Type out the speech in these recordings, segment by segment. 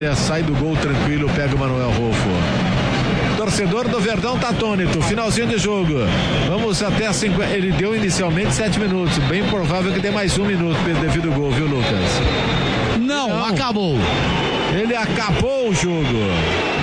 Sai do gol tranquilo, pega o Manuel Rolfo. Torcedor do Verdão tá atônito, finalzinho de jogo. Vamos até 50. Ele deu inicialmente 7 minutos. Bem provável que dê mais 1 minuto devido ao gol, viu, Lucas? Não, acabou. Ele acabou o jogo.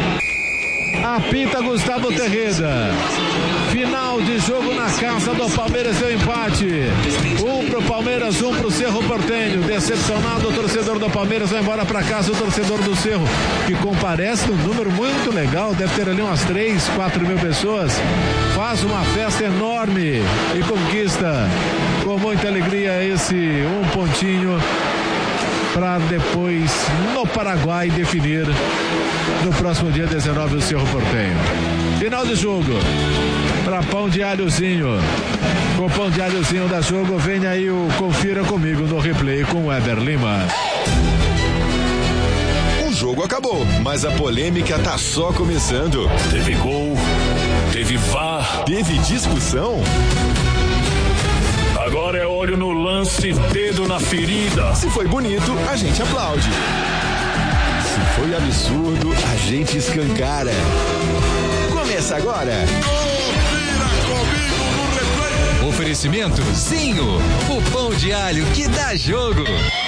Apita Gustavo Terreda. Final de jogo na casa do Palmeiras, deu empate. 1 pro Palmeiras, 1 pro Cerro Porteño. Decepcionado o torcedor do Palmeiras, vai embora pra casa o torcedor do Cerro, que comparece num número muito legal, deve ter ali umas 3, 4 mil pessoas. Faz uma festa enorme e conquista com muita alegria esse 1 pontinho para depois no Paraguai definir no próximo dia 19 o Cerro Porteño. Final de jogo para Pão de Alhozinho. Com o Pão de Alhozinho da jogo, vem aí o Confira Comigo no replay com o Éder Lima. O jogo acabou, mas a polêmica tá só começando. Teve gol, teve VAR, teve discussão. Agora é olho no lance, dedo na ferida. Se foi bonito, a gente aplaude. Se foi absurdo, a gente escancara. Começa agora. Oferecimento Zinho, o pão de alho que dá jogo.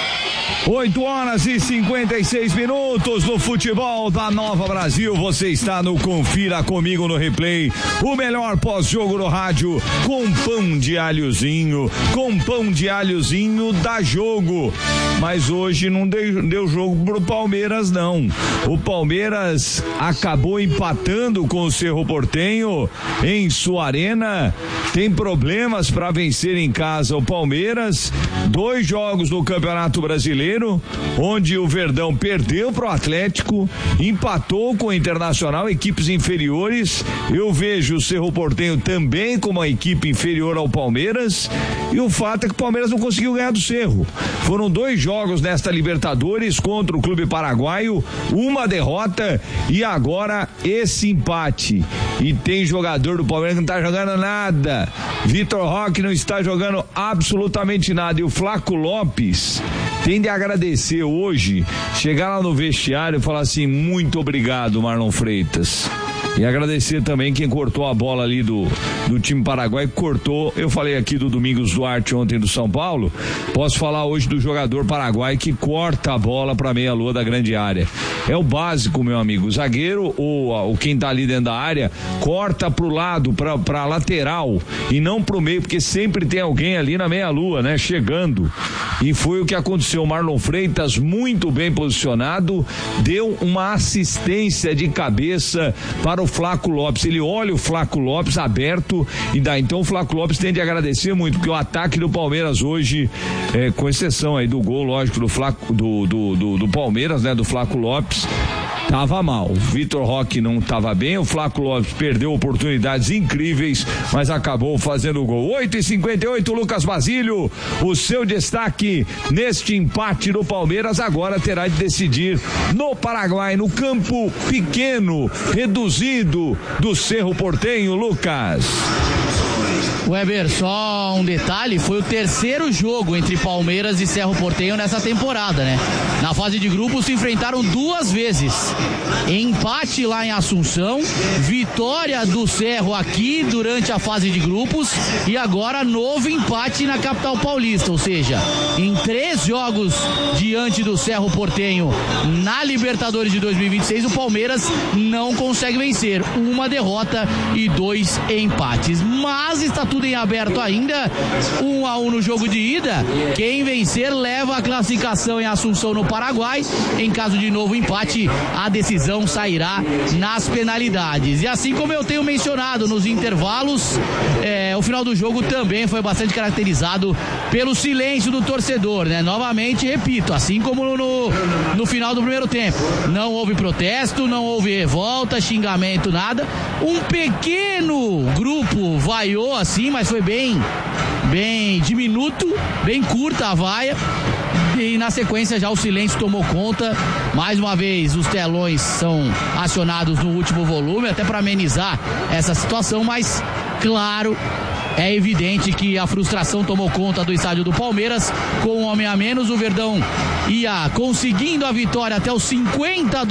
8h56 no futebol da Nova Brasil. Você está no Confira Comigo no replay. O melhor pós-jogo no rádio com Pão de Alhozinho. Com Pão de Alhozinho dá jogo. Mas hoje não deu jogo pro Palmeiras, não. O Palmeiras acabou empatando com o Cerro Porteño em sua arena. Tem problemas para vencer em casa o Palmeiras. 2 jogos no Campeonato Brasileiro, onde o Verdão perdeu pro Atlético, empatou com o Internacional, equipes inferiores. Eu vejo o Cerro Porteño também como uma equipe inferior ao Palmeiras, e o fato é que o Palmeiras não conseguiu ganhar do Cerro. Foram 2 jogos nesta Libertadores contra o clube paraguaio, 1 derrota e agora esse empate. E tem jogador do Palmeiras que não tá jogando nada. Vitor Roque não está jogando absolutamente nada, e o Flaco Lopes tem de agradecer hoje, chegar lá no vestiário e falar assim: muito obrigado, Marlon Freitas. E agradecer também quem cortou a bola ali do time paraguai, que cortou. Eu falei aqui do Domingos Duarte ontem do São Paulo, posso falar hoje do jogador paraguai que corta a bola pra meia-lua da grande área. É o básico, meu amigo. O zagueiro ou quem tá ali dentro da área corta pro lado, pra lateral e não pro meio, porque sempre tem alguém ali na meia-lua, né, chegando. E foi o que aconteceu. O Marlon Freitas, muito bem posicionado, deu uma assistência de cabeça para o Flaco Lopes. Ele olha o Flaco Lopes aberto e dá. Então o Flaco Lopes tem de agradecer muito, porque o ataque do Palmeiras hoje, com exceção aí do gol, lógico, do Flaco, do Palmeiras, né, do Flaco Lopes, tava mal. O Vitor Roque não tava bem, o Flaco Lopes perdeu oportunidades incríveis, mas acabou fazendo o gol. 8h58, Lucas Basílio, o seu destaque neste empate do Palmeiras agora terá de decidir no Paraguai, no campo pequeno, reduzido do Cerro Porteño. Lucas. Weber, só um detalhe, foi o 3º jogo entre Palmeiras e Cerro Porteño nessa temporada, né? Na fase de grupos se enfrentaram 2 vezes. Empate lá em Assunção, vitória do Cerro aqui durante a fase de grupos e agora novo empate na capital paulista, ou seja, em 3 jogos diante do Cerro Porteño na Libertadores de 2026, o Palmeiras não consegue vencer. 1 derrota e 2 empates. Mas está tudo em aberto ainda, 1-1 no jogo de ida. Quem vencer leva a classificação em Assunção, no Paraguai. Em caso de novo empate, a decisão sairá nas penalidades. E assim como eu tenho mencionado nos intervalos, o final do jogo também foi bastante caracterizado pelo silêncio do torcedor, né? Novamente, repito, assim como no final do primeiro tempo, não houve protesto, não houve revolta, xingamento, nada. Um pequeno grupo vaiou assim, mas foi bem diminuto, bem curta a vaia. E na sequência já o silêncio tomou conta. Mais uma vez os telões são acionados no último volume, até para amenizar essa situação, mas claro, é evidente que a frustração tomou conta do estádio do Palmeiras. Com um homem a menos, o Verdão ia conseguindo a vitória até os 50